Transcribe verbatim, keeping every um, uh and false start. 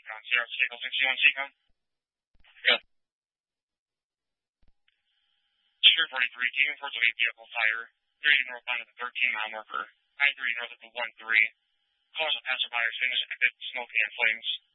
Seacon, Sierra Vehicle sixty-one Seacon. Good. Secure forty-three, taking towards the vehicle fire, three northbound of the thirteen mile marker, I three north of the one three. Cause of passerby extinguished a bit smoke and flames.